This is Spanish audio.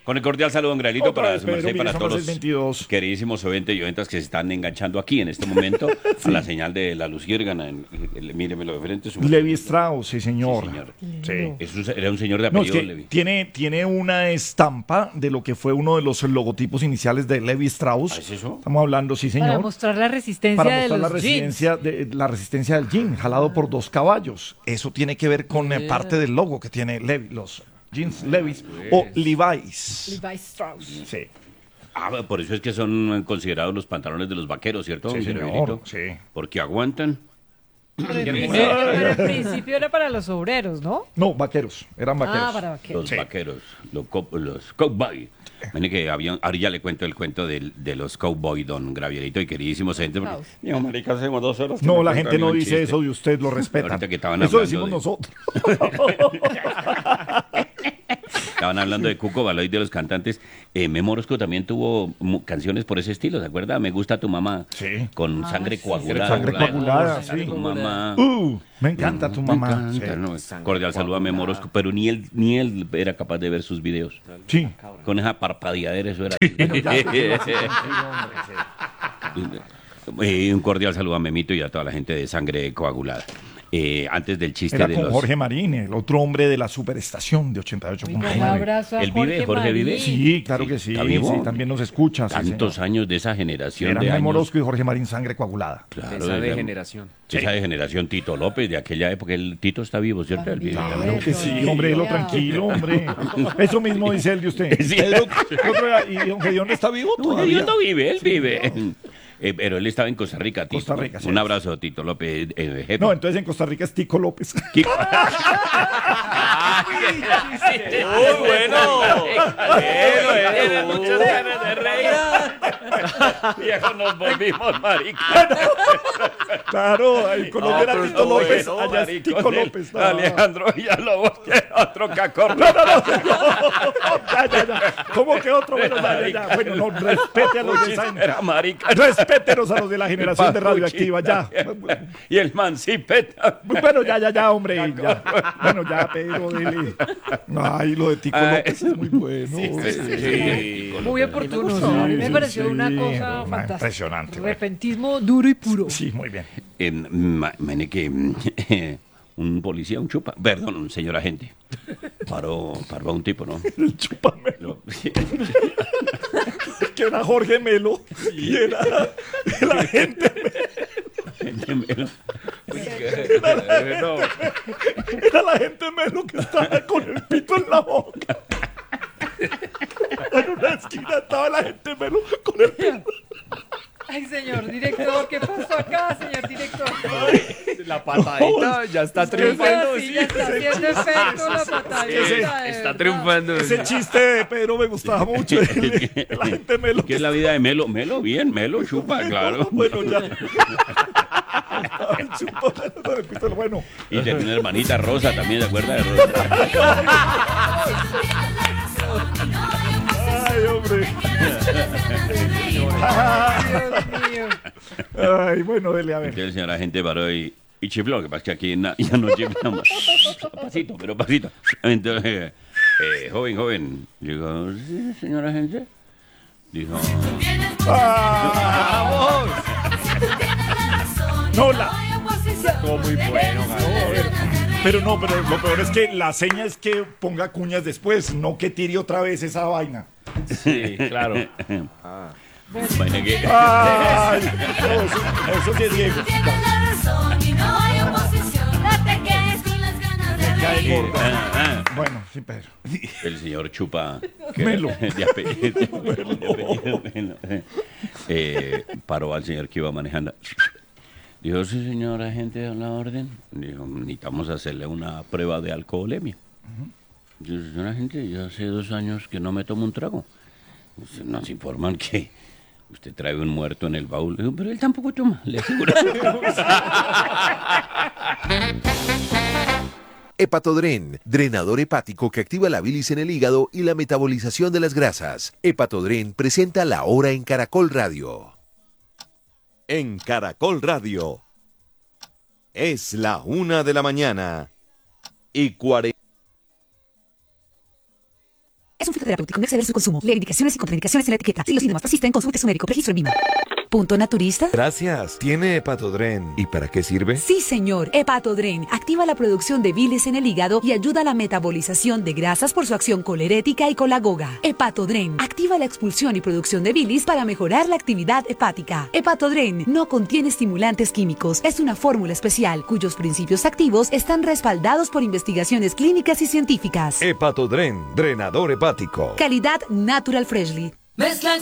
Con el cordial saludo, don Graelito, Otra para vez, su merced, Pedro, para mire, son todos las 6:22. queridísimos oyentes y oyentas que se están enganchando aquí en este momento a la señal de la luciérgana. Míremelo de frente. Levi Strauss, sí, señor. Sí, señor. Sí. Era un señor de No, es apellido que Levi. tiene una estampa de lo que fue uno de los logotipos iniciales de Levi Strauss. ¿Ah, es eso? Estamos hablando, sí, señor. Para mostrar la resistencia Para de mostrar los jeans. la resistencia del jean, jalado por 2 caballos. Eso tiene que ver con parte del logo que tiene Levi, los jeans Levi's o Levi's. Levi Strauss. Sí, Por eso es que son considerados los pantalones de los vaqueros, ¿cierto, sí, don señor. Graelito? Sí. Porque aguantan. Pero el principio era para los obreros, ¿no? No, vaqueros, eran vaqueros. Ah, para vaqueros. Los vaqueros, los cowboy. Miren que ahora ya le cuento el cuento de los cowboy, don Gravierito y queridísimos gente. Strauss. Digo, marica, hacemos 2 horas. que No, me la cuentan gente no un dice chiste. eso de usted, lo respeta. Ahorita que estaban Eso hablando decimos de- nosotros. Estaban hablando de Cuco Baloy, de los cantantes. Memo Orozco también tuvo canciones por ese estilo, ¿se acuerda? Me gusta tu mamá. Sí. Con sangre sí. coagulada. Sangre coagulada, Me gusta sí. Tu mamá. Me encanta tu mamá. Me encanta, no, cordial saludo a Memo Orozco, pero ni él era capaz de ver sus videos. Sí. Con esa parpadeadera, eso era. Un cordial saludo a Memito y a toda la gente de Sangre Coagulada. Antes del chiste Era de con los... Jorge Marín, el otro hombre de la superestación de Un 88.9. abrazo a ¿Él vive, Jorge Marín. vive? Sí, claro que sí. ¿Está vivo? Sí, también nos escucha. sí, Tantos señor. años de esa generación Era de Memo años. Orozco y Jorge Marín, Sangre Coagulada. Claro, Esa degeneración. Esa degeneración Tito López, de aquella época. El Tito está vivo, ¿cierto? Él vive. Claro que sí, hombre, lo tranquilo, hombre. Eso mismo dice él de usted. Sí. Pedro, ¿y don Gedeón está vivo No, todavía? él no vive, él vive. Pero él estaba en Costa Rica, Tito. Costa Rica, sí. Un abrazo, Tito López. Jefe. No, entonces en Costa Rica es Tico López. Kiko. ¡Muy bueno! Tiene muchas ganas de reír. Viejo, nos volvimos maricas. Claro, ahí Colombia era pero Tito estuvo López, bueno, allá es Tico López. No. Alejandro Villalobos, que otro cacorro. Ya. ¿Cómo que otro? Bueno, ya. Bueno, no, respete a los de esa... Era marica. Respétenos a los de la generación de radioactiva, ya. Y el mancipeta. Bueno, ya, hombre. Ya. Bueno, ya, Pedro, dile. Ay, lo de Tico López es muy bueno. Sí. Muy oportuno. Sí, A mí me sí, pareció sí. una cosa fantástica. Impresionante, güey. Repentismo duro y puro. Sí, muy bien. Mene que un policía, un chupa, perdón, un señor agente, paró a un tipo, ¿no? El Chúpamelo, que era Jorge Melo, y era la gente. Era la gente Melo que estaba con el pito en la boca. En una esquina estaba la gente Melo con el pito. Ay, señor director, ¿qué pasó acá, señor director? La patadita ya está triunfando. Sí, ya está haciendo efecto la patadita. de Está verdad. triunfando. Ese chiste de Pedro me gustaba mucho. La gente Melo. ¿Qué es la vida de Melo? Melo, bien, Melo, chupa, claro. Bueno, ya. Estaba el Chúpamelo con el pito en la- Bueno. Y tenía una hermanita Rosa también, ¿se acuerda de Rosa? Ay, hombre. Dios mío. Ay, bueno, dele a ver. Entonces el señor agente paró y chifló, que pasa que aquí ya no chiflamos. Pasito, pero pasito. Entonces, joven, digo, ¿sí, señor agente? Dijo, No, Estuvo muy bueno. pero lo peor es que la seña es que ponga cuñas después, no que tire otra vez esa vaina. Sí, claro. vaina que... Ay, eso sí es Diego. Cae gordo. Bueno, sí, Pedro. El señor Chupa Melo. de apellido Melo, paró al señor que iba manejando. Dijo, sí, señor agente, a la orden. Dijo, necesitamos hacerle una prueba de alcoholemia. Dijo, señor agente, yo hace 2 años que no me tomo un trago. Dice, nos informan que usted trae un muerto en el baúl. Dijo, pero él tampoco toma, le aseguro. Hepatodren, drenador hepático que activa la bilis en el hígado y la metabolización de las grasas. Hepatodren presenta La Hora en Caracol Radio. En Caracol Radio. Es la 1 de la mañana y 40. Es un uso terapéutico. No exceder su consumo. Lee indicaciones y contraindicaciones en la etiqueta. Si los síntomas persisten, consulte su médico. Registro en VIMA. ¿Punto naturista? Gracias. ¿Tiene Hepatodren? ¿Y para qué sirve? Sí, señor. Hepatodren activa la producción de bilis en el hígado y ayuda a la metabolización de grasas por su acción colerética y colagoga. Hepatodren activa la expulsión y producción de bilis para mejorar la actividad hepática. Hepatodren no contiene estimulantes químicos. Es una fórmula especial cuyos principios activos están respaldados por investigaciones clínicas y científicas. Hepatodren, drenador hepático. Calidad Natural Freshly. Mezclan